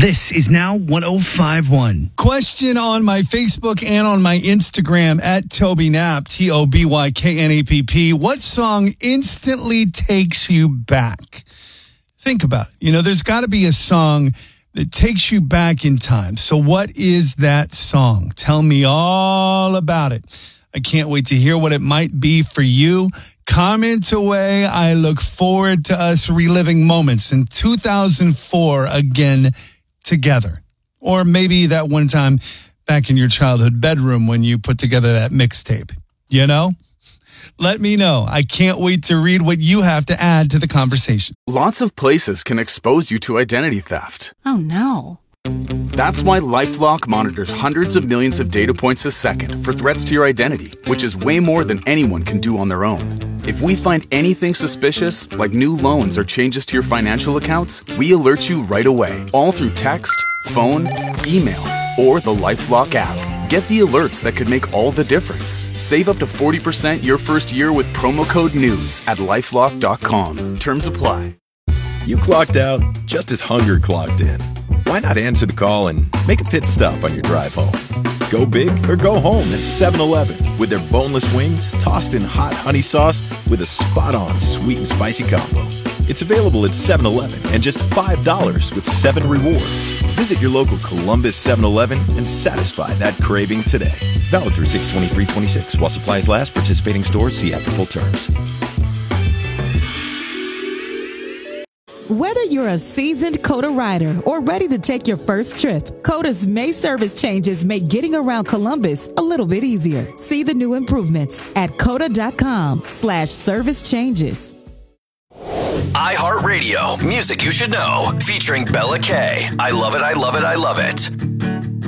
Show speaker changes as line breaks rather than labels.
This is Now 105.1.
Question on my Facebook and on my Instagram at Toby Knapp, TOBYKNAPP. What song instantly takes you back? Think about it. You know, there's got to be a song that takes you back in time. So what is that song? Tell me all about it. I can't wait to hear what it might be for you. Comment away. I look forward to us reliving moments in 2004 again together. Or maybe that one time back in your childhood bedroom when you put together that mixtape. You know? Let me know. I can't wait to read what you have to add to the conversation.
Lots of places can expose you to identity theft.
Oh, no.
That's why LifeLock monitors hundreds of millions of data points a second for threats to your identity, which is way more than anyone can do on their own. If we find anything suspicious, like new loans or changes to your financial accounts, we alert you right away, all through text, phone, email, or the LifeLock app. Get the alerts that could make all the difference. Save up to 40% your first year with promo code NEWS at LifeLock.com. Terms apply.
You clocked out just as hunger clocked in. Why not answer the call and make a pit stop on your drive home? Go big or go home at 7-Eleven with their boneless wings tossed in hot honey sauce with a spot-on sweet and spicy combo. It's available at 7-Eleven and just $5 with 7 rewards. Visit your local Columbus 7-Eleven and satisfy that craving today. Valid through 6/23/26 while supplies last. Participating stores see app for full terms.
Whether you're a seasoned Coda rider or ready to take your first trip, Coda's May service changes make getting around Columbus a little bit easier. See the new improvements at coda.com/service changes.
iHeartRadio, music you should know, featuring Bella K. I love it, I love it, I love it.